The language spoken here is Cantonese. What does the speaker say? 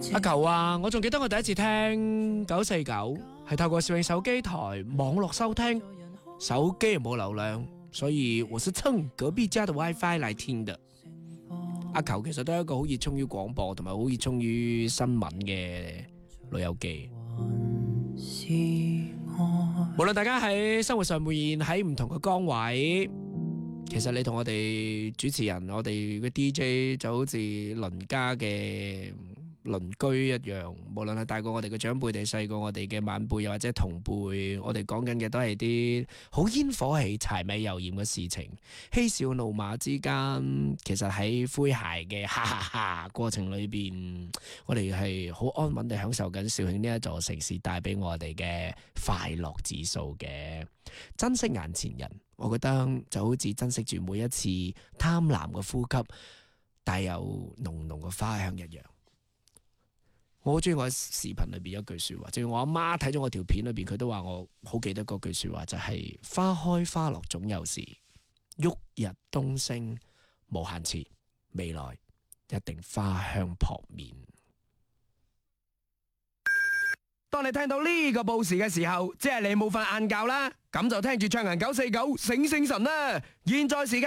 阿球啊，我仲記得我第一次聽949係透過攝影手機台網絡收聽，手機又冇流量，所以我是蹭隔壁家的 WiFi 嚟聽的。阿球其實都係一個好熱衷於廣播同埋好熱衷於新聞嘅老友記。無論大家喺生活上面喺唔同嘅崗位，其實你同我哋主持人，我哋嘅 DJ 就好似鄰家嘅鄰居一樣，無論係大過我哋嘅長輩定細過我哋嘅晚輩又或者同輩，我哋講緊嘅都係啲好煙火氣、柴米油鹽嘅事情，嬉笑怒罵之間，其實喺詼諧嘅哈哈哈過程裏邊，我哋係好安穩地享受緊肇慶呢一座城市帶俾我哋嘅快樂指數嘅。珍惜眼前人，我覺得就好似珍惜住每一次貪婪嘅呼吸，帶有濃濃嘅花香一樣。我好中意我喺視頻裏邊有一句說話，正如我阿媽睇咗我條片裏邊，佢都話我好記得嗰句說話，就係花開花落總有時，旭日東升無限次，未來一定花香撲面。當你聽到呢個報時嘅時候，即係你冇瞓晏覺啦，咁就聽住暢行949醒醒神啦。現在時間